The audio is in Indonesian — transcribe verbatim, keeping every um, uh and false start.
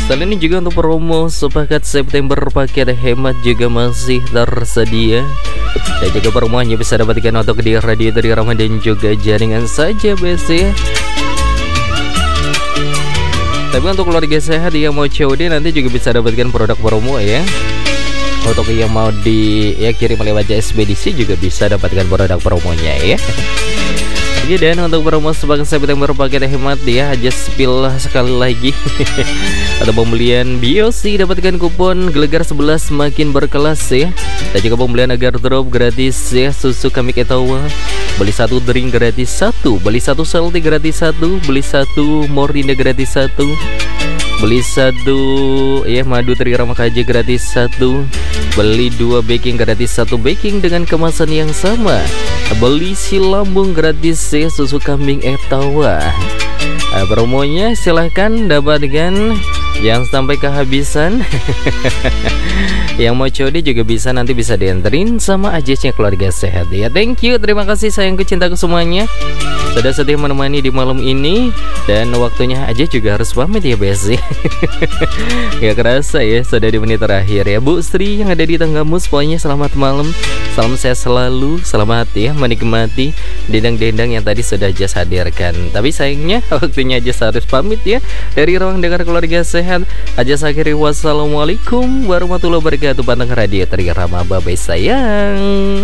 Selain ini juga untuk promo sepakat September paket hemat juga masih tersedia. Dan juga promonya bisa dapatkan untuk di radio dari Rama dan juga jaringan saja besi. Tapi untuk keluarga sehat yang mau C O D nanti juga bisa dapatkan produk promo ya. Untuk yang mau di ya kirim lewat jasa ekspedisi juga bisa dapatkan produk promonya ya. Oke, dan untuk promo sebagai September paket hemat ya, aja spill sekali lagi. Atau pembelian B O C dapatkan kupon Gelegar sebelas makin berkelas ya. Dan juga pembelian agar drop gratis ya, susu Kamik Etawa. Beli satu drink gratis satu, beli satu salty gratis satu, beli satu Morinda gratis satu, beli satu ya madu Trirama K J gratis satu, beli dua baking gratis satu baking dengan kemasan yang sama, beli silambung gratis ya, susu kambing Etawa. Nah, promonya silahkan dapatkan, jangan sampai kehabisan. Yang mau C O D juga bisa, nanti bisa dianterin sama Ajisnya keluarga sehat ya. Thank you, terima kasih sayangku cintaku semuanya sudah setia menemani di malam ini. Dan waktunya aja juga harus pamit ya besi. Gak kerasa ya, sudah di menit terakhir ya. Bu Sri yang ada di Tenggamus, pokoknya selamat malam, salam sehat selalu, selamat ya menikmati dendang-dendang yang tadi sudah Jas hadirkan. Tapi sayangnya waktunya Jas harus pamit ya. Dari ruang dengar keluarga sehat, Jas akhiri wassalamualaikum warahmatullahi wabarakatuh. Panteng radio Trirama, bye-bye sayang.